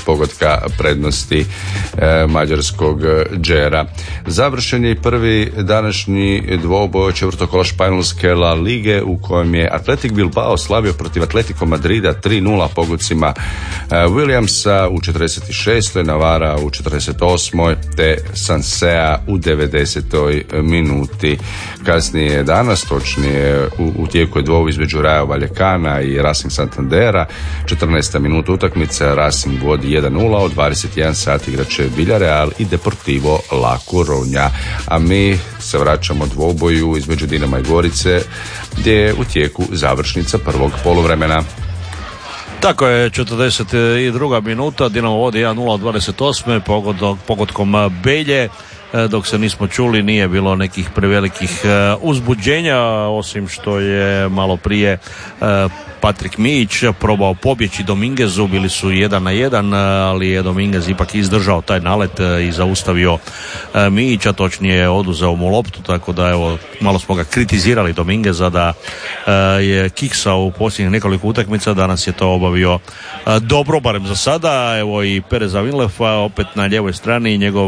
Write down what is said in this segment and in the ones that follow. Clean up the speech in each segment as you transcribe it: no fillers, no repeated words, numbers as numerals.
pogotka prednosti mađarskog Džera. Završen je i prvi današnji dvoboj četvrtog kola španjolske La Lige u kojem je Athletic Bilbao slavio protiv Atletico Madrida 3-0 pogodcima Williamsa u 46. Navara u 48. te Sansea u 90. minuti. Kasnije danas, točnije u tijeku je dvoboj između Rayo Vallecana i Racing Santandera. 14. minuta utakmice, Racing vodi 1-0, od 21 sat igraće Villarreal i Deportivo La Coruña. A mi se vraćamo dvoboju između Dinama i Gorice gdje je u tijeku završnica prvog poluvremena. Tako je, 42. minuta, Dinamo vodi 1-0 od 28. pogodkom Belje. Dok se nismo čuli nije bilo nekih prevelikih uzbuđenja, osim što je malo prije Patrik Mijić probao pobjeći Domingezu, bili su 1-1, ali je Dominguez ipak izdržao taj nalet i zaustavio Mijića, točnije oduzeo mu loptu, tako da evo malo smo ga kritizirali Domingueza da je kiksao u posljednjih nekoliko utakmica, danas je to obavio dobro, barem za sada. Evo i Pereza Vinlefa opet na ljevoj strani, njegov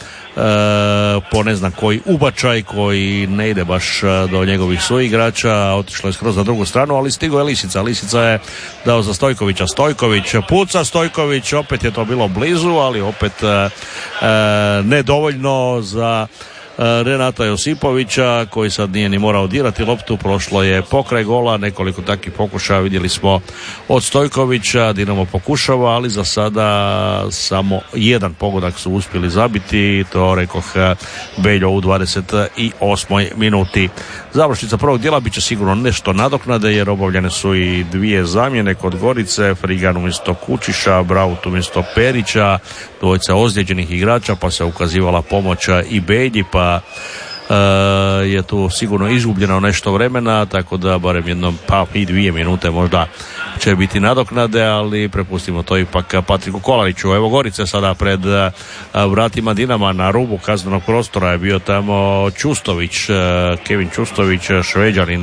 po ne znam koji ubačaj koji ne ide baš do njegovih suigrača, otišlo je skroz na drugu stranu, ali stigo je Lisica je dao za Stojkovića, Stojković puca, Stojković opet je to bilo blizu, ali opet nedovoljno za Renata Josipovića koji sad nije ni morao dirati loptu, prošlo je pokraj gola, nekoliko takvih pokušaja vidjeli smo od Stojkovića, Dinamo pokušava, ali za sada samo jedan pogodak su uspjeli zabiti, to rekoh Beljo u 28. minuti. Završnica prvog dijela bit će sigurno nešto nadoknade jer obavljene su i dvije zamjene kod Gorice, Frigan umjesto Kučiša, Braut umjesto Perića, dvojica ozlijeđenih igrača, pa se ukazivala pomoć i Belji, pa je tu sigurno izgubljeno nešto vremena, tako da barem jednom pa i 2 minute možda će biti nadoknade, ali prepustimo to ipak Patriku Kolariću. Evo Gorice sada pred vratima Dinama na rubu kaznenog prostora je bio tamo Čustović, Kevin Čustović, Šveđanin,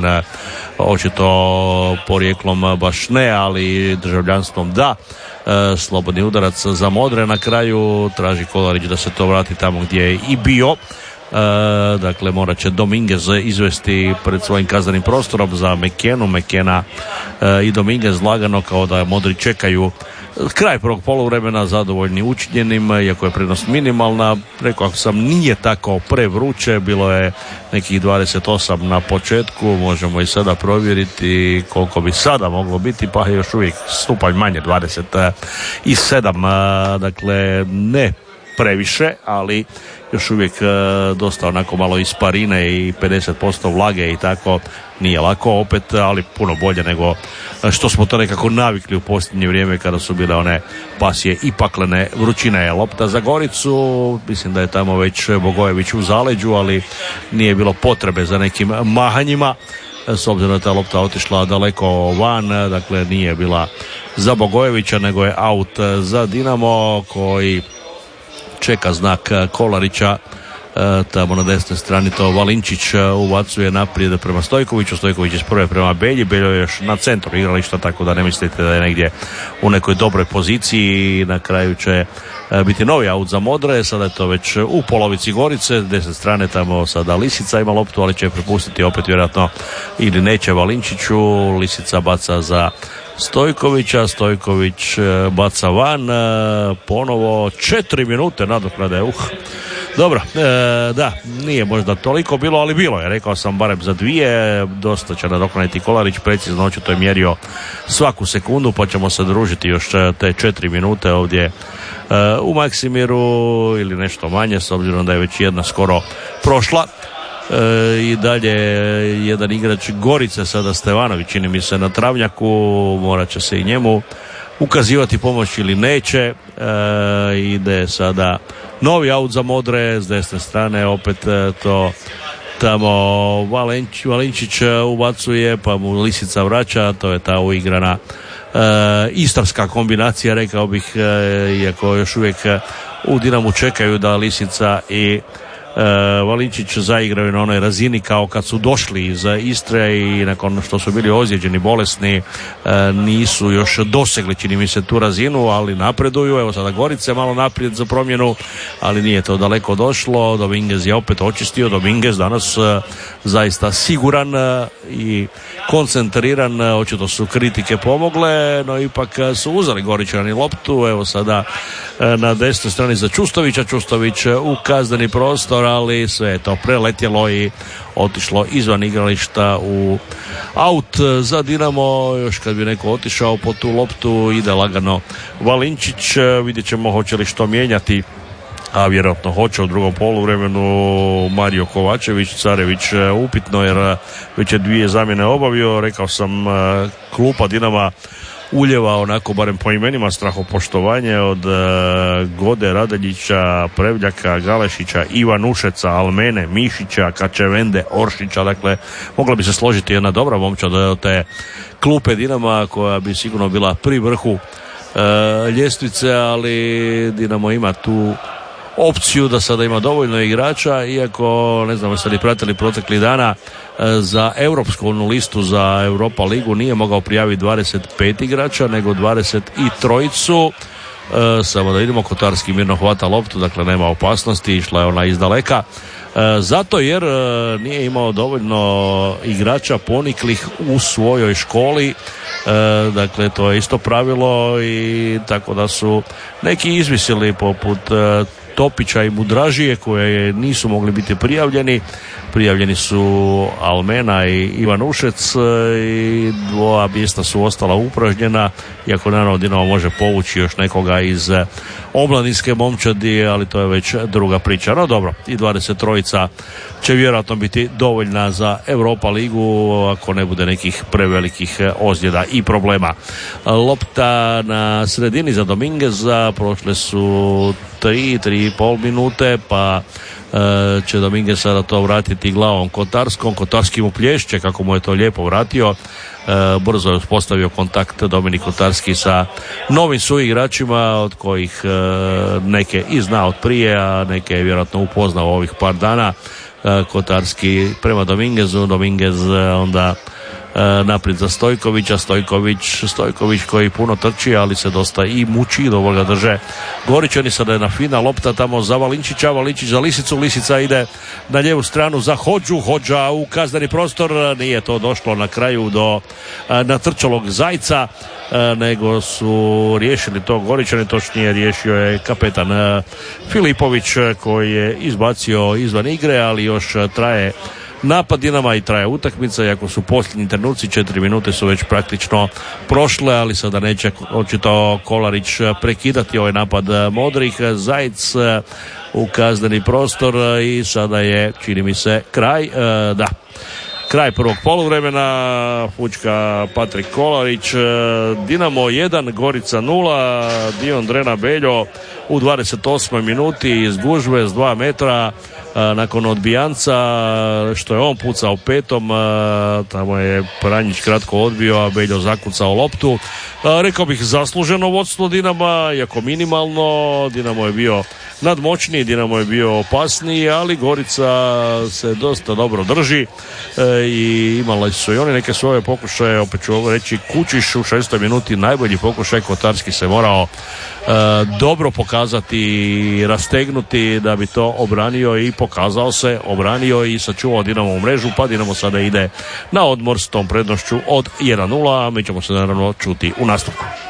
očito porijeklom baš ne, ali državljanstvom da. Slobodni udarac za Modre na kraju, traži Kolarić da se to vrati tamo gdje je i bio. Dakle morat će Dominguez izvesti pred svojim kaznenim prostorom za Mekena i Dominguez lagano kao da Modri čekaju kraj prvog poluvremena, zadovoljni učinjenim, iako je prednost minimalna. Rekao sam, nije tako prevruće, bilo je nekih 28 na početku, možemo i sada provjeriti koliko bi sada moglo biti, pa još uvijek stupanj manje, 27, dakle ne previše, ali još uvijek dosta onako malo isparine i 50% vlage i tako, nije lako opet, ali puno bolje nego što smo to nekako navikli u posljednje vrijeme kada su bile one pasije i paklene vrućine. Lopta za Goricu, mislim da je tamo već Bogojević u zaleđu, ali nije bilo potrebe za nekim mahanjima s obzirom da ta lopta otišla daleko van, dakle nije bila za Bogojevića nego je aut za Dinamo koji čeka znak Kolarića. Tamo na desnoj strani to Valinčić ubacuje naprijed prema Stojkoviću, Stojković iz prve prema Belji, Beljo je još na centru igrališta, tako da ne mislite da je negdje u nekoj dobroj poziciji. Na kraju će biti novi aut za Modre, sada je to već u polovici Gorice, desne strane tamo sada Lisica ima loptu, ali će prepustiti opet vjerojatno ili neće Valinčiću, Lisica baca za Stojkovića, Stojković baca van, ponovo 4 minute nadoknade, dobro, da, nije možda toliko bilo, ali bilo je, rekao sam barem za 2, dosta će nadoknaditi Kolarić, precizno očito je mjerio svaku sekundu, pa ćemo se družiti još te 4 minute ovdje u Maksimiru ili nešto manje, s obzirom da je već jedna skoro prošla. I dalje jedan igrač Gorice, sada Stevanović, čini mi se na travnjaku, morat će se i njemu ukazivati pomoć ili neće. Ide sada novi aut za Modre, s desne strane opet to tamo Valinčić ubacuje, pa mu Lisica vraća, to je ta uigrana istarska kombinacija, rekao bih, iako još uvijek u Dinamu čekaju da Lisica i Valinčić zaigraju na onoj razini kao kad su došli iz Istre i nakon što su bili ozlijeđeni, bolesni, nisu još dosegli, čini mi se, tu razinu, ali napreduju. Evo sada Gorice malo naprijed za promjenu, ali nije to daleko došlo. Dominguez je opet očistio. Dominguez danas zaista siguran i koncentriran. Očito su kritike pomogle, no ipak su uzeli Goričani loptu. Evo sada na desnoj strani za Čustovića. Čustović u kazneni prostor, ali sve je to preletjelo i otišlo izvan igrališta u aut za Dinamo. Još kad bi neko otišao po tu loptu, ide lagano Valinčić. Vidjet ćemo hoće li što mijenjati, a vjerojatno hoće u drugom poluvremenu. Mario Kovačević, Carević upitno, jer već je 2 zamjene obavio. Rekao sam, klupa Dinama uljeva onako, barem po imenima, strahopoštovanje od Gode, Radeljića, Prevljaka, Galešića, Ivanušeca, Almene, Mišića, Kačevende, Oršića. Dakle, mogla bi se složiti jedna dobra momčad od te klupe Dinama, koja bi sigurno bila pri vrhu ljestvice, ali Dinamo ima tu opciju da sada ima dovoljno igrača, iako ne znam jeste li pratili proteklih dana, za europsku listu za Europa ligu nije mogao prijaviti 25 igrača nego 23. Samo da vidimo, Kotarski mirno hvata loptu, dakle nema opasnosti, išla je ona izdaleka, zato jer nije imao dovoljno igrača poniklih u svojoj školi. Dakle, to je isto pravilo, i tako da su neki izvisili poput Topića i Mudražije, koje nisu mogli biti prijavljeni. Prijavljeni su Almena i Ivanušec i 2 mjesta su ostala upražnjena, iako naravno Dinamo može povući još nekoga iz omladinske momčadi, ali to je već druga priča. No dobro, i 23 će vjerojatno biti dovoljna za Europa ligu, ako ne bude nekih prevelikih ozljeda i problema. Lopta na sredini za Domingueza, prošle su 3,5 minute, pa će Dominguez sada to vratiti glavom Kotarskom. Kotarski mu plješće, kako mu je to lijepo vratio. Brzo je uspostavio kontakt Dominik Kotarski sa novim suigračima, od kojih neke i zna od prije, a neke je vjerojatno upoznao ovih par dana. Kotarski prema Dominguezu, Dominguez onda naprijed za Stojkovića, Stojković koji puno trči, ali se dosta i muči, dobro ga drže Goričani. Sada je na fina lopta tamo za Valinčića, Valinčić za Lisicu, Lisica ide na lijevu stranu za Hodža u kazneni prostor, nije to došlo na kraju do natrčalog Zajca, nego su riješili to Goričani, točnije riješio je kapetan Filipović, koji je izbacio izvan igre, ali još traje napad Dinama i traje utakmica, iako su posljednji trenuci, 4 minute su već praktično prošle, ali sada neće očito Kolarić prekidati ovaj napad modrih. Zajec u kazneni prostor i sada je, čini mi se, kraj prvog poluvremena. Fučka Patrik Kolarić. Dinamo 1, Gorica 0. Dion Drena Beljo u 28. minuti iz gužve s 2 metra nakon odbijanca, što je on pucao petom, tamo je Pranjić kratko odbio, a Beljo zakucao loptu. Rekao bih zasluženo vodstvo Dinama, iako minimalno. Dinamo je bio nadmoćniji, Dinamo je bio opasniji, ali Gorica se dosta dobro drži i imali su i oni neke svoje pokušaje. Opet ću ovo reći, Kučiš u 6. minuti najbolji pokušaj, Kotarski se morao dobro pokazati i rastegnuti da bi to obranio, i pokazao se, obranio i sačuvao Dinamo u mrežu, pa Dinamo sada ide na odmor s tom prednošću od 1-0, a mi ćemo se naravno čuti u nastavku.